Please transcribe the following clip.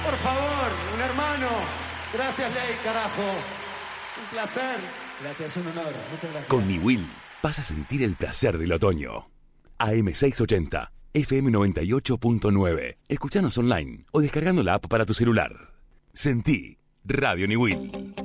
Por favor, un hermano. Gracias, Ley, carajo. Un placer. Gracias, un honor. Muchas gracias. Con Niwil vas a sentir el placer del otoño. AM680, FM 98.9. Escuchanos online o descargando la app para tu celular. Sentí Radio Niwil.